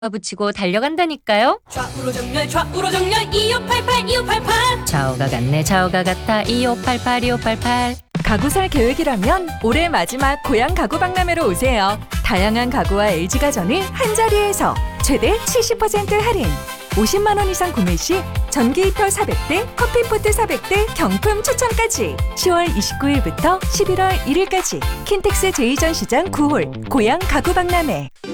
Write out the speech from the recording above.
붙이고 달려간다니까요. 좌우로 정렬 2588 좌우가 같네 좌우가 같아 2588 가구 살 계획이라면 올해 마지막 고향 가구 박람회로 오세요. 다양한 가구와 LG가전을 한자리에서 최대 70% 할인. 50만 원 이상 구매 시 전기 히터 400대, 커피포트 400대 경품 추첨까지. 10월 29일부터 11월 1일까지 킨텍스 제2전시장 9홀 고향 가구 박람회.